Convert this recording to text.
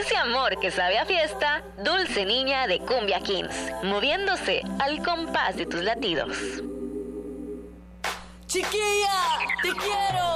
ese amor que sabe a fiesta, dulce niña de Cumbia Kings, moviéndose al compás de tus latidos. ¡Chiquilla! ¡Te quiero!